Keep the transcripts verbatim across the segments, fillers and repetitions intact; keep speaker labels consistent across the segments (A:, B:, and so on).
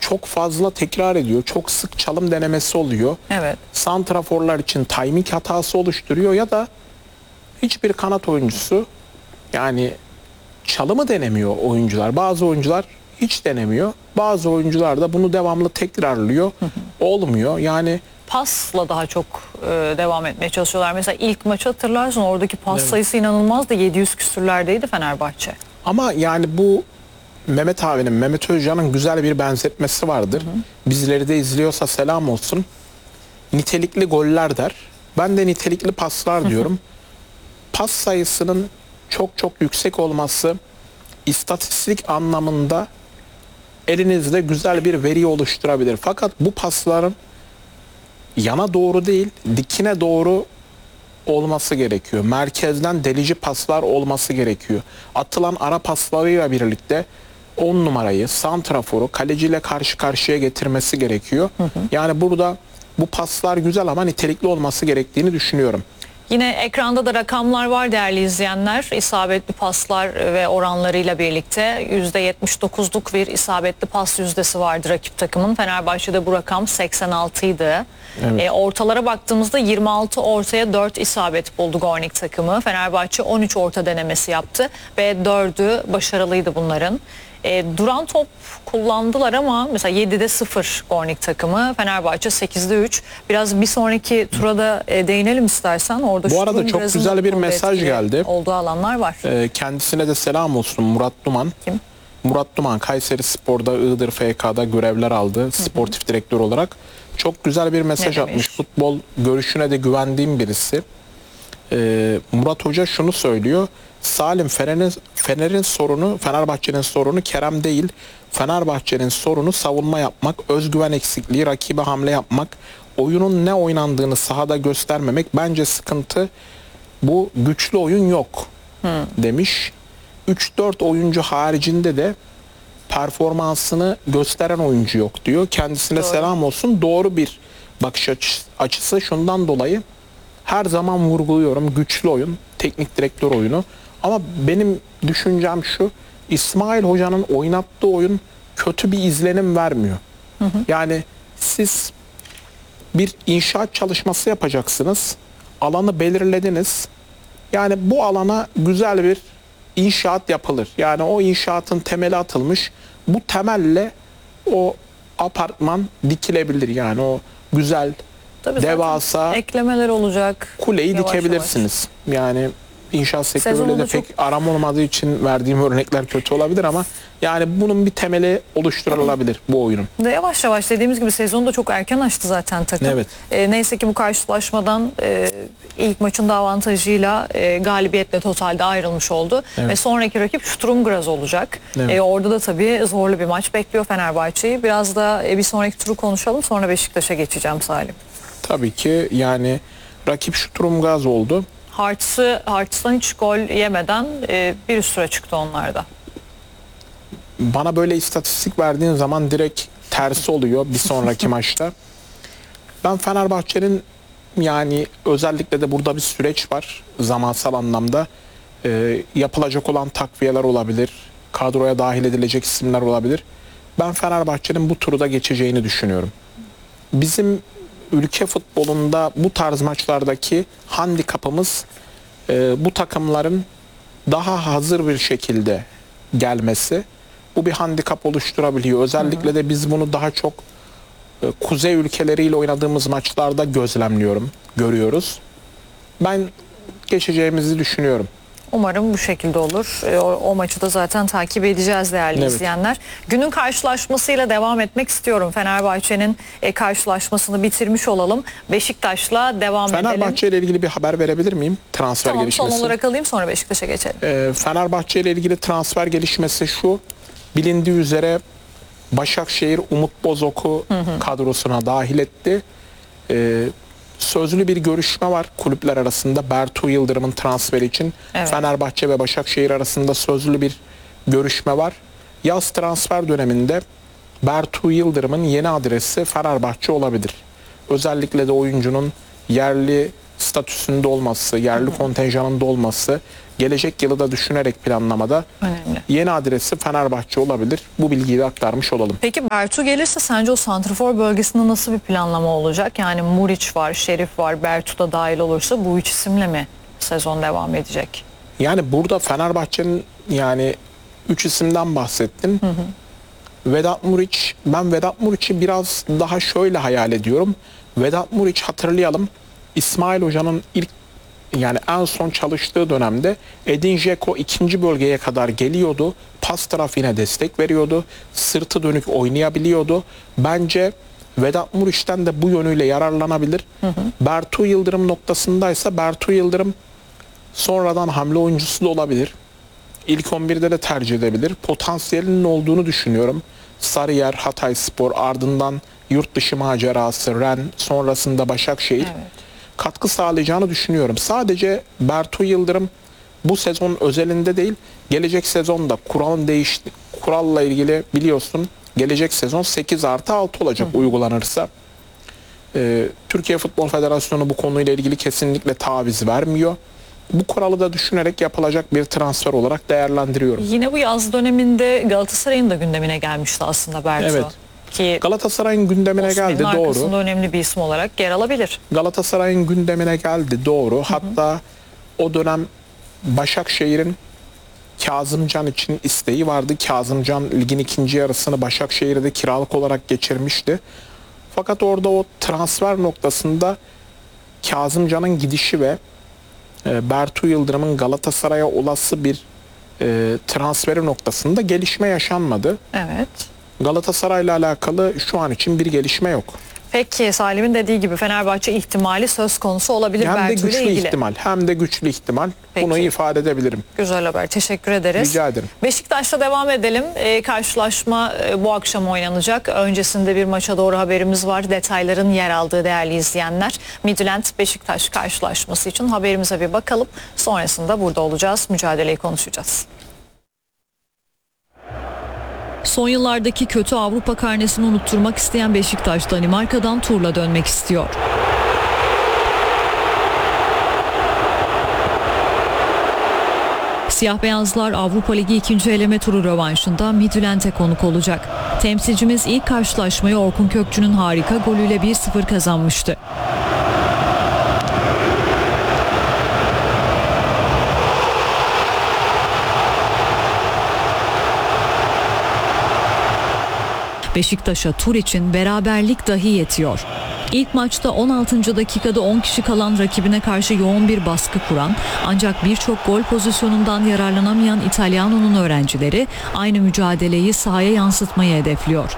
A: çok fazla tekrar ediyor. Çok sık çalım denemesi oluyor.
B: Evet.
A: Santraforlar için timing hatası oluşturuyor ya da hiçbir kanat oyuncusu, yani çalımı denemiyor oyuncular. Bazı oyuncular hiç denemiyor. Bazı oyuncular da bunu devamlı tekrarlıyor. Olmuyor. Yani
B: Pasla daha çok e, devam etmeye çalışıyorlar. Mesela ilk maçı hatırlarsın, oradaki pas
A: Evet.
B: sayısı inanılmazdı. yedi yüz küsürlerdeydi Fenerbahçe.
A: ama yani bu Mehmet abinin, Mehmet Özcan'ın güzel bir benzetmesi vardır. Hı hı. Bizleri de izliyorsa selam olsun. Nitelikli goller der. Ben de nitelikli paslar diyorum. Pas sayısının çok çok yüksek olması istatistik anlamında elinizde güzel bir veri oluşturabilir. Fakat bu pasların yana doğru değil, dikine doğru olması gerekiyor. Merkezden delici paslar olması gerekiyor. Atılan ara paslarıyla birlikte on numarayı, santraforu kaleciyle karşı karşıya getirmesi gerekiyor. Hı hı. Yani burada bu paslar güzel ama nitelikli olması gerektiğini düşünüyorum.
B: Yine ekranda da rakamlar var değerli izleyenler. İsabetli paslar ve oranlarıyla birlikte yüzde yetmiş dokuzluk bir isabetli pas yüzdesi vardı rakip takımın. Fenerbahçe'de bu rakam seksen altı idi.
A: Evet.
B: E, ortalara baktığımızda yirmi altı ortaya dört isabet buldu Gornik takımı. Fenerbahçe on üç orta denemesi yaptı ve dördü başarılıydı bunların. E, duran top kullandılar ama mesela yedide sıfır Gornik takımı, Fenerbahçe sekizde üç. Biraz bir sonraki tura da e, değinelim istersen. Orada
A: bu arada çok güzel bir mesaj geldi.
B: Olduğu alanlar var.
A: E, kendisine de selam olsun Murat Duman.
B: Kim?
A: Murat Duman Kayseri Spor'da, Iğdır F K'da görevler aldı sportif hı hı. direktör olarak. Çok güzel bir mesaj
B: ne
A: atmış.
B: Demiş?
A: Futbol görüşüne de güvendiğim birisi. Ee, Murat Hoca şunu söylüyor. Salim, Fener'in Fener'in sorunu, Fenerbahçe'nin sorunu Kerem değil. Fenerbahçe'nin sorunu savunma yapmak, özgüven eksikliği, rakibe hamle yapmak, oyunun ne oynandığını sahada göstermemek. Bence sıkıntı bu, güçlü oyun yok hmm. demiş. üç dört oyuncu haricinde de performansını gösteren oyuncu yok diyor. Kendisine Doğru. selam olsun. Doğru bir bakış açısı. Şundan dolayı her zaman vurguluyorum, güçlü oyun, teknik direktör oyunu. Ama benim düşüncem şu, İsmail Hoca'nın oynattığı oyun kötü bir izlenim vermiyor. Hı hı. Yani siz bir inşaat çalışması yapacaksınız, alanı belirlediniz. Yani bu alana güzel bir inşaat yapılır. Yani o inşaatın temeli atılmış. Bu temelle o apartman dikilebilir. Yani o güzel,
B: Tabii
A: devasa
B: eklemeler olacak.
A: Kuleyi
B: yavaş
A: dikebilirsiniz. Yavaş. Yani inşaat sektöründe de pek çok aram olmadığı için verdiğim örnekler kötü olabilir ama yani bunun bir temeli oluşturulabilir bu oyunun.
B: De yavaş yavaş dediğimiz gibi sezonu da çok erken açtı zaten takım.
A: Evet.
B: E, neyse ki bu karşılaşmadan e, ilk maçın da avantajıyla e, galibiyetle totalde ayrılmış oldu. Evet. Ve sonraki rakip Sturm Graz olacak. Evet. E, orada da tabii zorlu bir maç bekliyor Fenerbahçe'yi. Biraz da e, bir sonraki turu konuşalım, sonra Beşiktaş'a geçeceğim Salim.
A: Tabii ki yani rakip Sturm Graz oldu.
B: Hartz'ı, Hartz'tan hiç gol yemeden e, bir üst tura çıktı onlarda.
A: Bana böyle istatistik verdiğin zaman direkt tersi oluyor bir sonraki maçta. Ben Fenerbahçe'nin, yani özellikle de burada bir süreç var zamansal anlamda. E, yapılacak olan takviyeler olabilir, kadroya dahil edilecek isimler olabilir. Ben Fenerbahçe'nin bu turu da geçeceğini düşünüyorum. Bizim ülke futbolunda bu tarz maçlardaki handikapımız e, bu takımların daha hazır bir şekilde gelmesi. Bu bir handikap oluşturabiliyor. Özellikle de biz bunu daha çok e, kuzey ülkeleriyle oynadığımız maçlarda gözlemliyorum, görüyoruz. Ben geçeceğimizi düşünüyorum.
B: Umarım bu şekilde olur. E, o, o maçı da zaten takip edeceğiz değerli evet. izleyenler. Günün karşılaşmasıyla devam etmek istiyorum. Fenerbahçe'nin e, karşılaşmasını bitirmiş olalım. Beşiktaş'la devam
A: Fenerbahçe
B: edelim.
A: Fenerbahçe ile ilgili bir haber verebilir miyim? Transfer
B: tamam,
A: gelişmesi.
B: Son olarak alayım, sonra Beşiktaş'a geçelim.
A: E, Fenerbahçe ile ilgili transfer gelişmesi şu. Bilindiği üzere Başakşehir Umut Bozok'u hı hı. kadrosuna dahil etti. E, Sözlü bir görüşme var kulüpler arasında Bertu Yıldırım'ın transferi için. Evet. Fenerbahçe ve Başakşehir arasında sözlü bir görüşme var. Yaz transfer döneminde Bertu Yıldırım'ın yeni adresi Fenerbahçe olabilir. Özellikle de oyuncunun yerli statüsünde olması, yerli kontenjanında olması gelecek yılı da düşünerek planlamada
B: Önemli.
A: yeni adresi Fenerbahçe olabilir. Bu bilgiyi de aktarmış olalım.
B: Peki Bertu gelirse sence o santrafor bölgesinde nasıl bir planlama olacak? Yani Muriç var, Şerif var, Bertu da dahil olursa bu üç isimle mi sezon devam edecek?
A: Yani burada Fenerbahçe'nin yani üç isimden bahsettin. Hı hı. Vedat Muriç, ben Vedat Muriç'i biraz daha şöyle hayal ediyorum. Vedat Muriç hatırlayalım. İsmail Hoca'nın ilk yani en son çalıştığı dönemde Edin Dzeko ikinci bölgeye kadar geliyordu. Pas trafiğine destek veriyordu. Sırtı dönük oynayabiliyordu. Bence Vedat Muriç'ten de bu yönüyle yararlanabilir. Hı hı. Bertu Yıldırım noktasındaysa Bertu Yıldırım sonradan hamle oyuncusu da olabilir. İlk on birde de tercih edebilir. Potansiyelinin olduğunu düşünüyorum. Sarıyer, Hatayspor, ardından yurt dışı macerası, Ren, sonrasında Başakşehir evet. katkı sağlayacağını düşünüyorum. Sadece Bertu Yıldırım bu sezon özelinde değil, gelecek sezonda kuralın değişti, kuralla ilgili biliyorsun gelecek sezon sekiz artı altı olacak Hı. uygulanırsa. Ee, Türkiye Futbol Federasyonu bu konuyla ilgili kesinlikle taviz vermiyor. Bu kuralı da düşünerek yapılacak bir transfer olarak değerlendiriyorum.
B: Yine bu yaz döneminde Galatasaray'ın da gündemine gelmişti aslında Bertu.
A: Evet.
B: Ki
A: Galatasaray'ın gündemine
B: Osman'ın
A: geldi doğru.
B: arkasında önemli bir isim olarak yer alabilir. Galatasaray'ın
A: gündemine geldi doğru. Hı hı. Hatta o dönem Başakşehir'in Kazımcan için isteği vardı. Kazımcan ligin ikinci yarısını Başakşehir'de kiralık olarak geçirmişti. Fakat orada o transfer noktasında Kazımcan'ın gidişi ve Bertu Yıldırım'ın Galatasaray'a olası bir e, transferi noktasında gelişme yaşanmadı.
B: Evet.
A: Galatasaray'la alakalı şu an için bir gelişme yok.
B: Peki Salim'in dediği gibi Fenerbahçe ihtimali söz konusu olabilir
A: hem
B: Bertu ile ilgili.
A: Hem de güçlü ihtimal hem de güçlü ihtimal. Peki. Bunu ifade edebilirim.
B: Güzel haber. Teşekkür ederiz.
A: Rica ederim.
B: Beşiktaş'ta devam edelim. E, karşılaşma e, bu akşam oynanacak. Öncesinde bir maça doğru haberimiz var. Detayların yer aldığı değerli izleyenler. Midland Beşiktaş karşılaşması için haberimize bir bakalım. Sonrasında burada olacağız. Mücadeleyi konuşacağız. Son yıllardaki kötü Avrupa karnesini unutturmak isteyen Beşiktaş Danimarka'dan turla dönmek istiyor. Siyah beyazlar Avrupa Ligi ikinci eleme turu rövanşında Midland'e konuk olacak. Temsilcimiz ilk karşılaşmayı Orkun Kökçü'nün harika golüyle bir sıfır kazanmıştı. Beşiktaş'a tur için beraberlik dahi yetiyor. İlk maçta on altıncı dakikada on kişi kalan rakibine karşı yoğun bir baskı kuran ancak birçok gol pozisyonundan yararlanamayan İtalyano'nun öğrencileri aynı mücadeleyi sahaya yansıtmayı hedefliyor.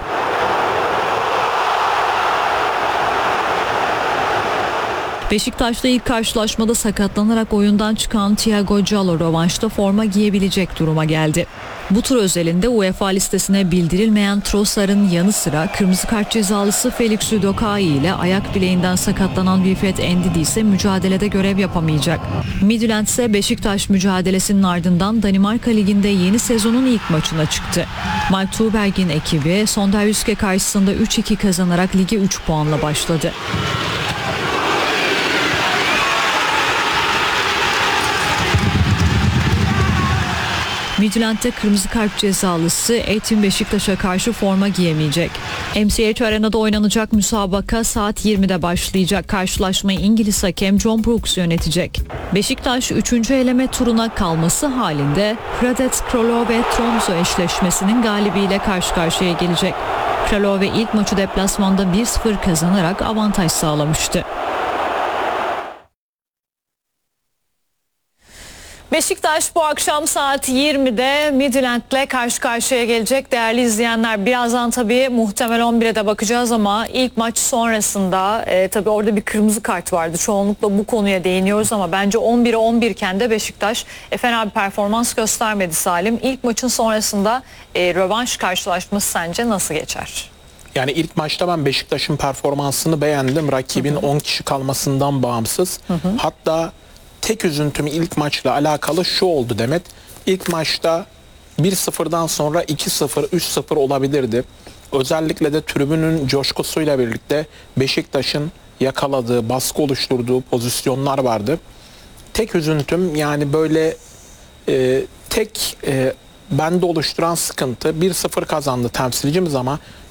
B: Beşiktaş'ta ilk karşılaşmada sakatlanarak oyundan çıkan Thiago Giallo rövanşta forma giyebilecek duruma geldi. Bu tur özelinde UEFA listesine bildirilmeyen Trossard'ın yanı sıra kırmızı kart cezalısı Felix Udokai ile ayak bileğinden sakatlanan Wilfred Ndidi ise mücadelede görev yapamayacak. Midland ise Beşiktaş mücadelesinin ardından Danimarka Ligi'nde yeni sezonun ilk maçına çıktı. Mike Tuberg'in ekibi Sonderjyske karşısında üç iki kazanarak lige üç puanla başladı. Midland'de kırmızı kart cezalısı Eğitim Beşiktaş'a karşı forma giyemeyecek. M C H Arena'da oynanacak müsabaka saat yirmide başlayacak. Karşılaşmayı İngiliz hakem John Brooks yönetecek. Beşiktaş üçüncü eleme turuna kalması halinde Hradec Kralove Tromsø eşleşmesinin galibiyle karşı karşıya gelecek. Kralove ilk maçı deplasmanda bir sıfır kazanarak avantaj sağlamıştı. Beşiktaş bu akşam saat yirmide Midland'le karşı karşıya gelecek değerli izleyenler. Birazdan tabii muhtemel on bire de bakacağız ama ilk maç sonrasında e, tabii orada bir kırmızı kart vardı. Çoğunlukla bu konuya değiniyoruz ama bence on bire on bir iken de Beşiktaş e, fena bir performans göstermedi Salim. İlk maçın sonrasında e, rövanş karşılaşması sence nasıl geçer?
A: Yani ilk maçta ben Beşiktaş'ın performansını beğendim. Rakibin on kişi kalmasından bağımsız. Hı hı. Hatta tek üzüntüm ilk maçla alakalı şu oldu Demet. İlk maçta bir sıfırdan sonra iki sıfır, üç sıfır olabilirdi. Özellikle de tribünün coşkusuyla birlikte Beşiktaş'ın yakaladığı, baskı oluşturduğu pozisyonlar vardı. Tek üzüntüm yani böyle e, tek e, bende oluşturan sıkıntı bir sıfır kazandı temsilcimiz ama